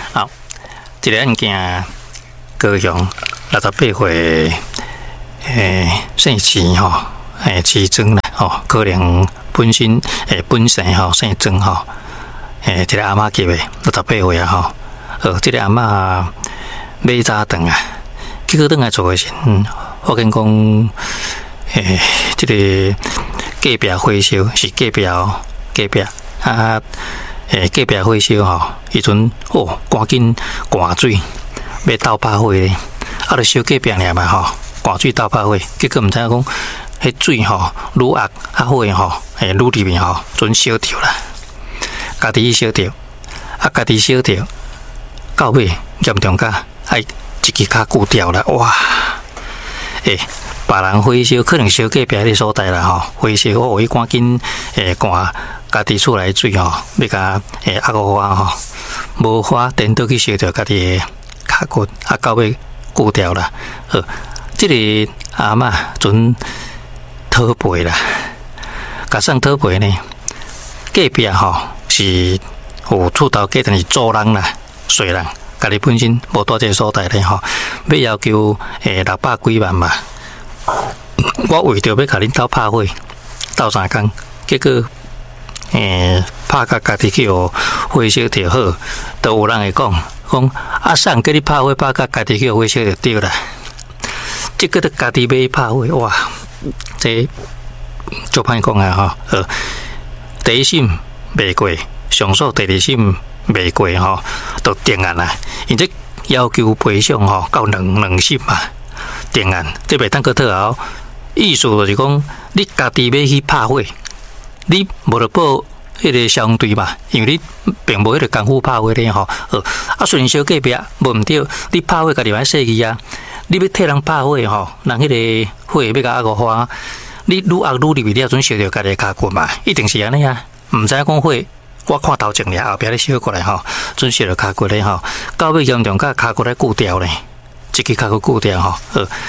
好，这个案件高雄68岁，姓钱吼，钱庄啦，吼，可能本身吼姓庄吼，这个阿嬷级的68岁啊吼，这个阿嬷买早顿啊，结果转来做的时，我跟讲，这个隔壁火烧是隔壁啊，隔壁火烧吼，迄阵赶紧灌水，要斗拍火咧，就烧隔壁尔嘛吼，灌水斗拍火，结果毋知影讲，迄水吼愈压火吼，愈入面吼，准烧着啦，家己去烧着，家己烧着，到尾严重甲一支脚骨掉啦，哇！别人火烧可能烧隔壁迄个所在啦吼，火烧伊赶紧赶家己厝内水吼，要甲压个花吼，无花颠倒去烧着家己的脚骨，到尾骨掉啦。这个阿嬷准讨赔啦，甲送讨赔呢，隔壁吼是有厝头家，但是租人啦，衰人，家己本身无住这个所在咧吼，要要求600几万嘛。我为着要甲恁斗拍火，斗3工，结果拍甲家己去火烧着好，都有人会讲送叫你拍火，拍甲家己去火烧就对啦。结果都家己买拍火，哇！这足歹讲啊吼，第一审袂过，上诉第二审袂过吼，都定案啦。因这要求赔偿吼，到两审嘛。定案，这袂当去讨后，意思就是讲，你家己要去拍火，你无得报迄个消防队嘛，因为你并无迄个功夫拍火咧吼。虽然烧隔壁无毋对，你拍火家己歹设计啊，你要替人拍火吼，人迄个火要甲压个花，你愈压愈入面，你也准烧着家己脚骨嘛，一定是安尼啊，毋知讲火。我看头前咧，后壁咧烧过来吼，准烧着脚骨咧吼，到尾严重甲脚骨咧骨掉咧。一支脚骨骨掉吼，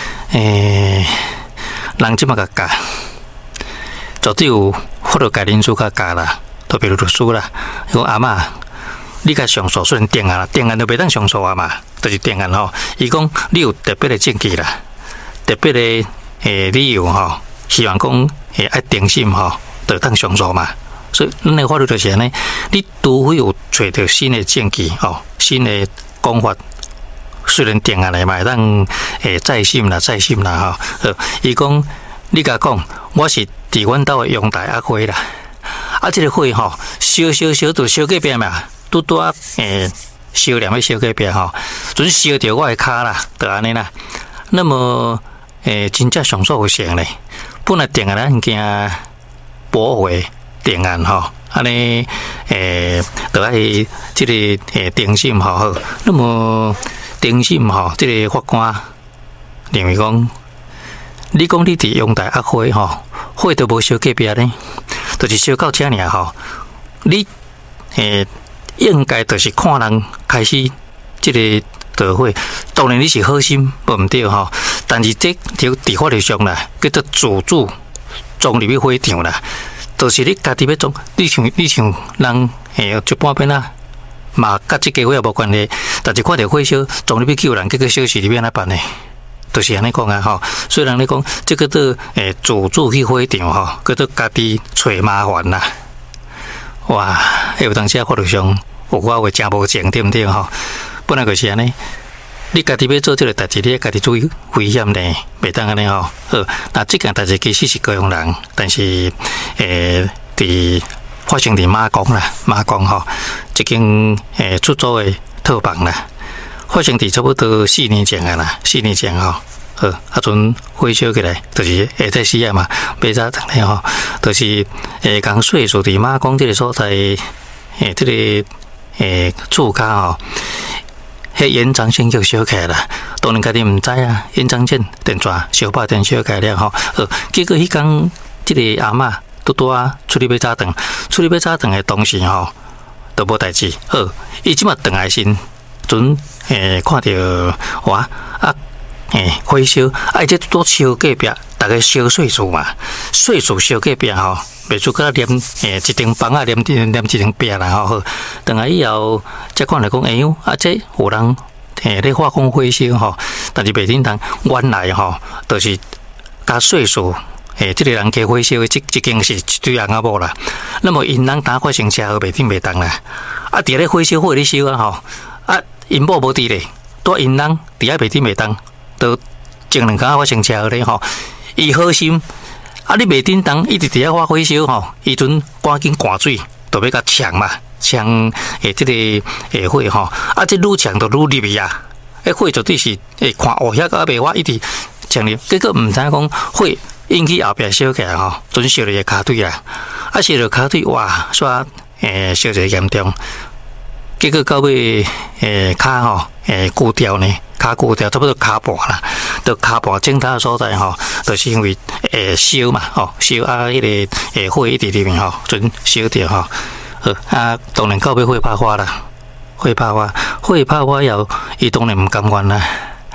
人即马甲教，就只有法律界人士甲教啦，特别律师啦。讲阿嬷，你甲上诉虽然定案啦，定案就袂当上诉啊嘛，就是定案吼。伊讲你有特别的证据啦，特别的理由吼，希望讲爱定性吼，就当上诉嘛。所以咱的法律就是安尼，你除非有找到新的证据吼，新的讲法。虽然定下来嘛，当再审啦吼。伊讲你甲讲，我是伫阮兜的阳台压火啦。这个火吼，烧就烧隔壁嘛，拄烧念要烧隔壁吼，准烧着我的骹啦，就安尼啦。那么真正上诉有成咧，本来定下来案件驳回定案吼，安尼就爱这个定审吼。那么定审吼，这个法官认为讲，你讲你伫阳台压火吼，火都无烧隔壁咧，就是烧到遮尔吼。你应该就是看人开始这个导火，当然你是好心，无毋对吼。但是这条伫法律上啦，叫做自主装入去火场啦，就是你家己要装，你像人一半边啊。嘛，甲即个火也无关系，但是看到火烧，撞入去救人，结果烧死里面那办呢？就是安尼讲啊吼。虽然你讲这个做自主去火场吼，叫做家己找麻烦啦。哇，有当时法律上有我话真无正，对毋对吼？本来就是安尼，你家己要做这个代志，你家己注意危险呢，袂当安尼吼。那这件代志其实是高雄人，但是伫发生伫马公吼，一间出租的套房啦，发生伫差不多4年前啊啦，4年前吼，阵火烧起来，就是下早时啊嘛，买早顿咧吼，就是讲岁数伫马公这个所在，这个厝骹吼，迄延长线叫烧起来啦，当然家己毋知啊，延长线电抓小把电烧起来了吼，结果迄天这个阿嬷。拄啊，出去买早顿的当时吼，都无代志。伊即马顿来先，准看到哇火烧，这都烧隔壁，大家烧碎厝嘛，碎厝烧隔壁吼， 袂出个黏一层房啊，黏一层壁啦吼。等下以后再看来讲，哎呦，这有人咧化工回收吼，但是袂叮当原来吼，就是甲岁数。这个人家回收的这间是一堆人啊无啦，那么因人打发成车袂停袂当啦，伫咧回收会咧收啊吼，因某无伫咧，带因人伫遐袂停袂当，都前2工发成车咧吼，伊好心，你袂叮当一直伫遐回收吼，伊阵赶紧赶水，就要甲呛嘛，呛这个火吼，这愈呛就愈入去啊，火绝对是看黑遐个袂话一直呛入，结果毋知讲火。引起后壁烧起来吼，准烧着骹腿啦，烧着骹腿哇，煞烧着严重，结果到尾骹吼骨掉呢，骹骨掉差不多骹半啦，到骹半正头所在吼，就是因为烧嘛吼，烧迄个火一直里面吼，准烧着吼，当然到尾火拍花啦，火拍花以后，伊当然毋甘愿啦，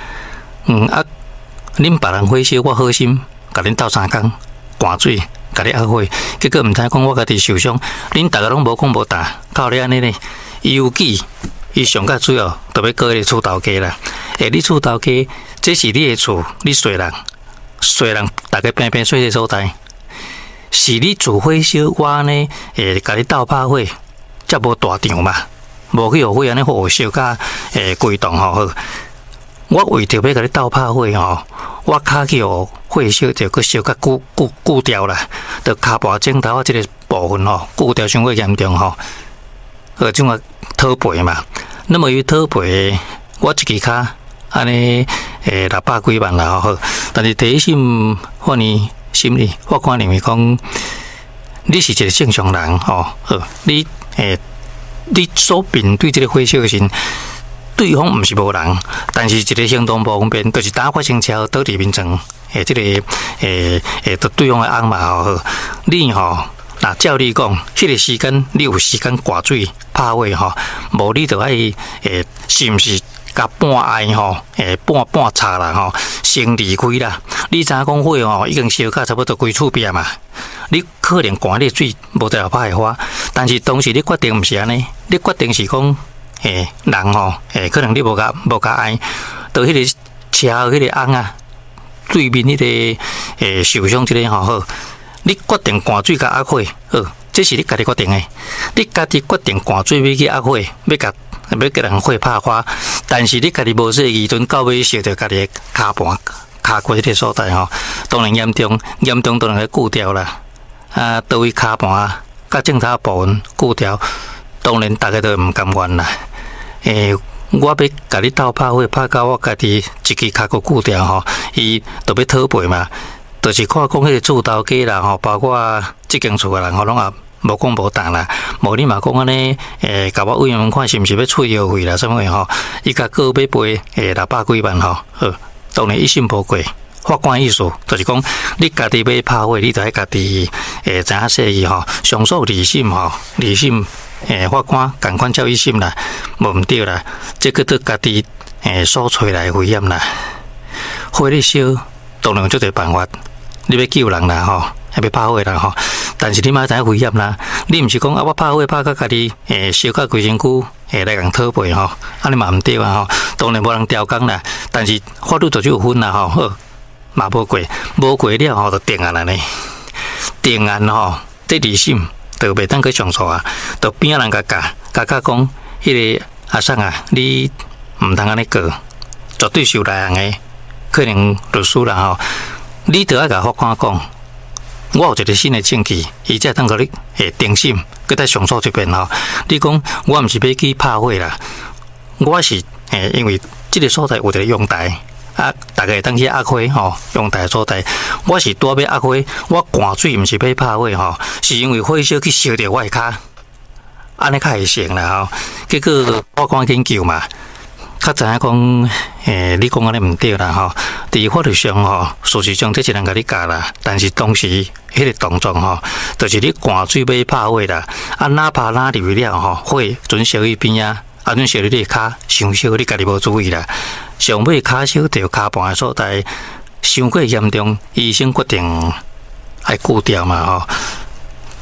恁别人火烧，我好心。甲恁斗3工，寒水，甲你压火，结果毋知讲我家己受伤，恁大家拢无讲无打，到咧安尼呢，尤其伊上较主要，就要过你厝头家啦。你厝头家，这是你的厝，你细人，大家平平细所在，是你自火烧，我呢，甲你斗拍火，才无大场嘛，无去互火安尼互烧甲规栋吼。我为着要甲你斗拍火吼，我骹去互火烧着佮烧甲固掉啦，着骹跋枕头即个部分吼，固掉伤过严重吼。种啊讨赔嘛，那么伊讨赔，我一支骹安尼600几万啦吼。但是第一心我呢心里，我看认为讲，你是一个正常人吼，你所面对即个火烧的时候。对方毋是无人，但是一个行动不方便，就是打发成车倒伫面床，这个就对方的翁嘛吼，你吼，那照你讲，迄个时间你有时间挂水拍火吼，无你就爱是毋是甲半爱吼，半插啦吼，先离开啦。你知影讲火吼已经烧到差不多规厝边嘛，你可能寒你水无再拍会花，但是当时你决定毋是安尼，你决定是讲。人吼，可能你无甲爱，到迄个车迄个翁啊，对面迄个受伤即个吼，你决定赶水甲压火，这是你家己决定的。你家己决定赶水要去压火，要甲人火拍花，但是你家己无说时阵到尾烧着家己骹盘、骹骨迄个所在吼，当然严重当然会固掉啦。到位骹盘甲正头部分固掉，当然大家都毋甘愿啦。我要甲你斗拍火，拍到我家己一支骹骨固掉吼，伊就要讨赔嘛。就是看讲迄个厝头家啦吼，包括即间厝诶人吼，拢也无讲无答啦。无你嘛讲安尼，甲我问问看是毋是要退药费啦？什么诶吼？伊甲个要赔600几万吼，当然一审无过。法官意思就是讲，你家己要拍火，你就爱家己知影说伊吼，上诉二审吼，法官共款照一审啦，无毋对啦，这个都家己所找来危险啦。火咧烧，当然有足侪办法，你要救人啦吼，要拍火啦吼，但是你嘛知影危险啦，你毋是讲我拍火拍到家己烧到规身躯来共讨赔吼，安尼嘛毋对啊吼，当然无人调工啦，但是法律就有分啦吼，嘛无过了吼就定案啦呢，定案吼，这二审。就袂当去上诉啊，就边人甲讲，迄个阿生啊，你毋通安尼过，绝对是有内行诶，可能律师啦吼，你着爱甲法官讲，我有一个新诶证据，伊才通甲你定审，佮再上诉一遍吼。你讲我毋是要去拍火啦，我是因为即个所在有一个用台。大家会当去压火吼，用台所在。我是拄要压火，我赶水毋是要拍火吼，是因为火烧去烧着我的骹，安尼较会成啦吼。结果法官研究嘛，较知影讲，你讲安尼毋对啦吼。伫法律上吼，事实上这是人甲你教啦，但是当时迄个动作吼，就是你赶水要拍火啦，哪怕入去了吼，火准烧去边啊。准烧你的骹，伤烧你家己无注意啦。上尾骹烧着骹盘的所在，伤过严重，医生决定爱固掉嘛吼。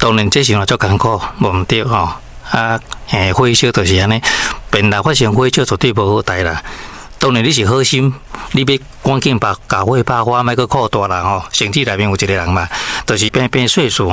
当然这时候足艰苦，无毋对吼。火烧就是安尼，变啦发生火烧绝对无好代啦。当然你是好心，你要赶紧把火把花，莫去靠大人吼。城市内面有一个人嘛，就是变岁数。